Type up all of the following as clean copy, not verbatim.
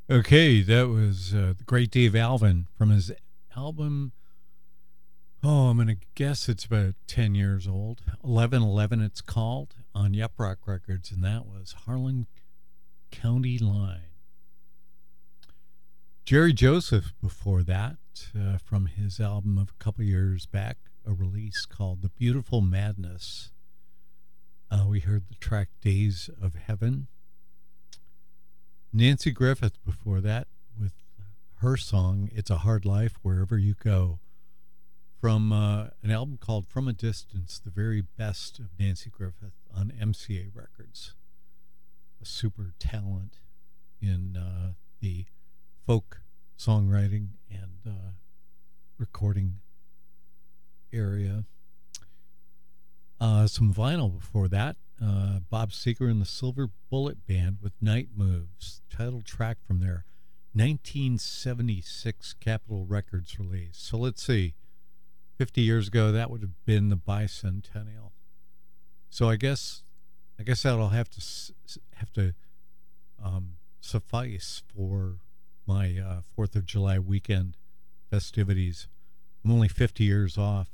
Okay, that was the great Dave Alvin from his album. Oh, I'm going to guess it's about 10 years old. 1111, it's called, on Yup Rock Records, and that was Harlan County Line. Jerry Joseph before that, from his album of a couple years back, a release called The Beautiful Madness. We heard the track Days of Heaven. Nancy Griffith before that with her song It's a Hard Life Wherever You Go, from an album called From a Distance, the very best of Nancy Griffith on MCA Records. A super talent in the folk songwriting and recording area. Some vinyl before that. Bob Seger and the Silver Bullet Band with Night Moves, title track from their 1976 Capitol Records release. So let's see, 50 years ago, that would have been the bicentennial. So I guess that'll have to suffice for my 4th of July weekend festivities. I'm only 50 years off.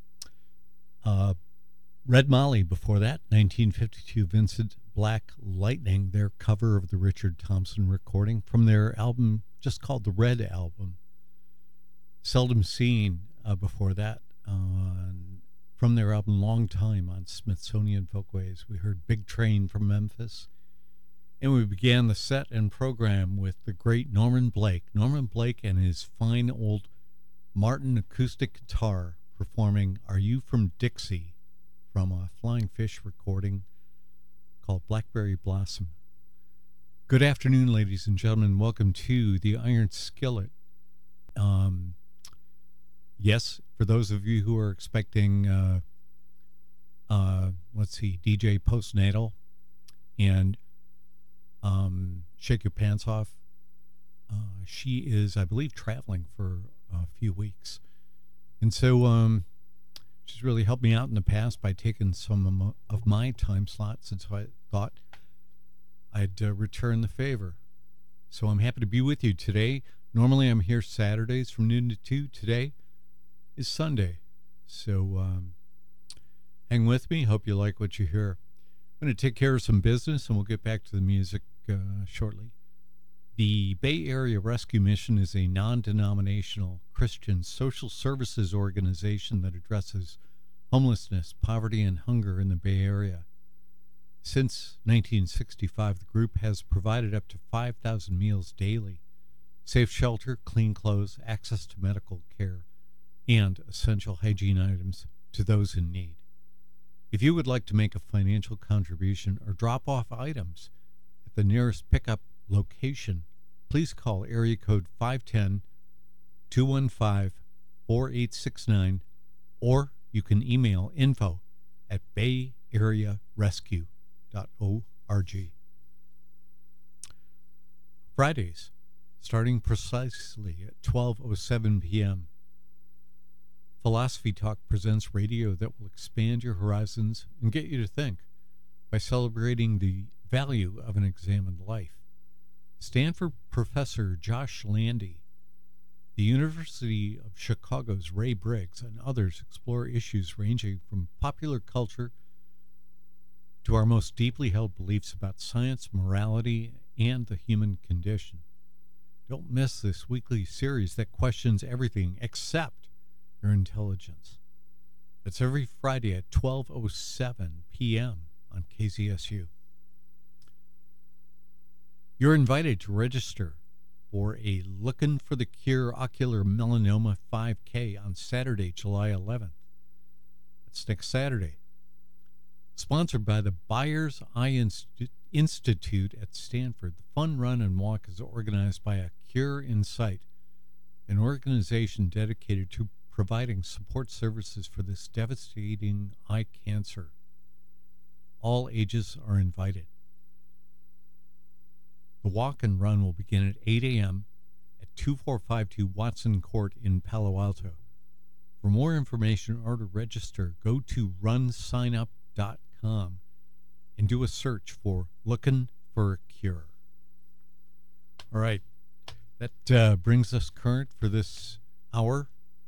Red Molly before that, 1952, Vincent Black Lightning, their cover of the Richard Thompson recording from their album just called The Red Album. Seldom Seen before that, from their album Long Time on Smithsonian Folkways. We heard Big Train from Memphis. And we began the set and program with the great Norman Blake. Norman Blake and his fine old Martin acoustic guitar performing Are You From Dixie? From a Flying Fish recording called Blackberry Blossom. Good afternoon, ladies and gentlemen. Welcome to the Iron Skillet. Yes, for those of you who are expecting, DJ Postnatal and Shake Your Pants Off, she is, I believe, traveling for a few weeks. And so, she's really helped me out in the past by taking some of my time slots, and so I thought I'd return the favor. So I'm happy to be with you today. Normally I'm here Saturdays from noon to 2. Today is Sunday. So hang with me. Hope you like what you hear. I'm going to take care of some business, and we'll get back to the music shortly. The Bay Area Rescue Mission is a non-denominational Christian social services organization that addresses homelessness, poverty, and hunger in the Bay Area. Since 1965, the group has provided up to 5,000 meals daily, safe shelter, clean clothes, access to medical care, and essential hygiene items to those in need. If you would like to make a financial contribution or drop off items at the nearest pickup location, please call area code 510-215-4869, or you can email info@bayarearescue.org. Fridays, starting precisely at 12:07 p.m., Philosophy Talk presents radio that will expand your horizons and get you to think by celebrating the value of an examined life. Stanford professor Josh Landy, the University of Chicago's Ray Briggs, and others explore issues ranging from popular culture to our most deeply held beliefs about science, morality, and the human condition. Don't miss this weekly series that questions everything except your intelligence. It's every Friday at 12:07 p.m. on KZSU. You're invited to register for a Looking for the Cure Ocular Melanoma 5K on Saturday, July 11th. That's next Saturday. Sponsored by the Byers Eye Institute at Stanford, the fun run and walk is organized by A Cure in Sight, an organization dedicated to providing support services for this devastating eye cancer. All ages are invited. The walk and run will begin at 8 a.m. at 2452 Watson Court in Palo Alto. For more information or to register, go to runsignup.com and do a search for Looking for a Cure. All right, That brings us current for this hour.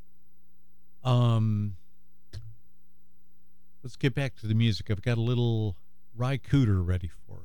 Um, let's get back to the music. I've got a little Ry Cooder ready for